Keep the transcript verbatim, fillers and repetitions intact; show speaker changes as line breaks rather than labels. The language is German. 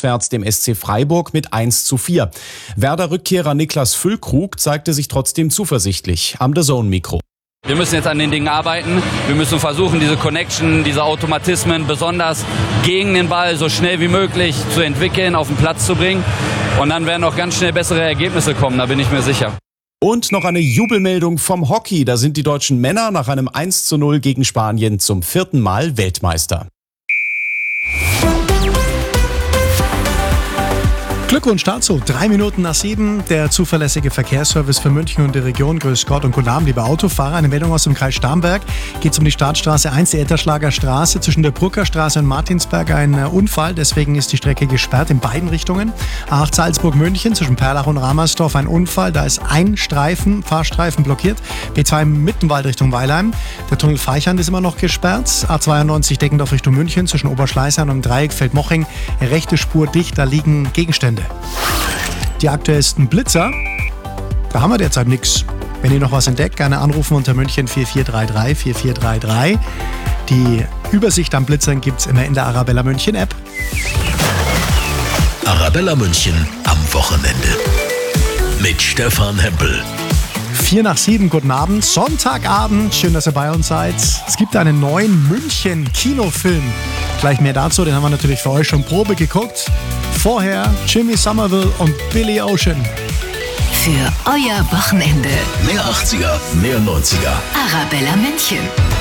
auswärts dem S C Freiburg mit eins zu vier. Werder-Rückkehrer Niklas Füllkrug zeigte sich trotzdem zuversichtlich am D A Z N-Mikro.
Wir müssen jetzt an den Dingen arbeiten. Wir müssen versuchen, diese Connection, diese Automatismen besonders gegen den Ball so schnell wie möglich zu entwickeln, auf den Platz zu bringen. Und dann werden auch ganz schnell bessere Ergebnisse kommen, da bin ich mir sicher.
Und noch eine Jubelmeldung vom Hockey. Da sind die deutschen Männer nach einem eins zu null gegen Spanien zum vierten Mal Weltmeister.
Glückwunsch dazu. Drei Minuten nach sieben. Der zuverlässige Verkehrsservice für München und die Region. Grüß Gott und guten Abend, liebe Autofahrer. Eine Meldung aus dem Kreis Starnberg. Geht es um die Startstraße eins, die Etterschlager Straße. Zwischen der Bruckerstraße und Martinsberg ein Unfall. Deswegen ist die Strecke gesperrt in beiden Richtungen. A acht Salzburg-München zwischen Perlach und Ramersdorf ein Unfall. Da ist ein Streifen, Fahrstreifen blockiert. B zwei Mittenwald Richtung Weilheim. Der Tunnel Feichand ist immer noch gesperrt. A zweiundneunzig Deckendorf Richtung München zwischen Oberschleißheim und Dreieck Feldmoching. Rechte Spur dicht, da liegen Gegenstände. Die aktuellsten Blitzer, da haben wir derzeit nichts. Wenn ihr noch was entdeckt, gerne anrufen unter München vier vier drei drei vier vier drei drei. Die Übersicht an Blitzern gibt es immer in der Arabella München App.
Arabella München am Wochenende mit Stefan Hempel.
Vier nach sieben, guten Abend, Sonntagabend, schön, dass ihr bei uns seid. Es gibt einen neuen München-Kinofilm. Gleich mehr dazu, den haben wir natürlich für euch schon Probe geguckt. Vorher Jimmy Somerville und Billy Ocean.
Für euer Wochenende.
Mehr achtziger, mehr neunziger.
Arabella München.